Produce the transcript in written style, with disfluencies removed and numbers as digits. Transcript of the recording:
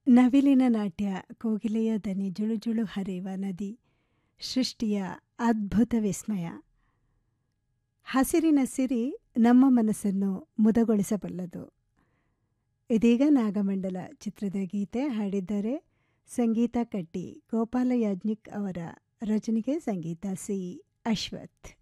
ನವಿಲಿನ ನಾಟ್ಯ, ಕೋಗಿಲೆಯ ದನಿ, ಜುಳುಜುಳು ಹರಿವ ನದಿ, ಸೃಷ್ಟಿಯ ಅದ್ಭುತ ವಿಸ್ಮಯ. ಹಸಿರಿನ ಸಿರಿ ನಮ್ಮ ಮನಸ್ಸನ್ನು ಮುದಗೊಳಿಸಬಲ್ಲದು. ಇದೀಗ ನಾಗಮಂಡಲ ಚಿತ್ರದ ಗೀತೆ ಹಾಡಿದ್ದಾರೆ ಸಂಗೀತ ಕಟ್ಟಿ, ಗೋಪಾಲ ಯಾಜ್ಞಿಕ್ ಅವರ ರಚನೆಗೆ ಸಂಗೀತ ಸಿ. ಅಶ್ವಥ್.